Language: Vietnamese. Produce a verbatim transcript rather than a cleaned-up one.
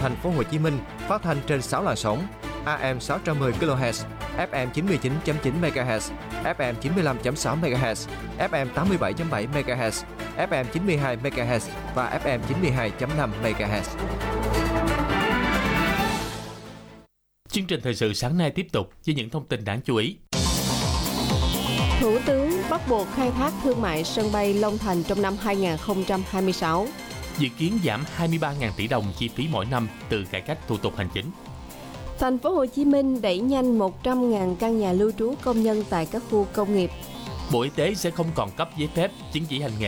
Thành phố Hồ Chí Minh phát thanh trên sáu làn sóng: a em sáu trăm mười ki lô héc, ép em chín mươi chín chấm chín mê ga héc, ép em chín mươi lăm chấm sáu mê ga héc, ép em tám mươi bảy chấm bảy mê ga héc, ép em chín mươi hai mê ga héc và ép em chín mươi hai chấm năm mê ga héc. Chương trình thời sự sáng nay tiếp tục với những thông tin đáng chú ý. Thủ tướng bắt buộc khai thác thương mại sân bay Long Thành trong năm hai không hai sáu. Dự kiến giảm hai mươi ba nghìn tỷ đồng chi phí mỗi năm từ cải cách thủ tục hành chính. Thành phố Hồ Chí Minh đẩy nhanh một trăm nghìn căn nhà lưu trú công nhân tại các khu công nghiệp. Bộ Y tế sẽ không còn cấp giấy phép chứng chỉ hành nghề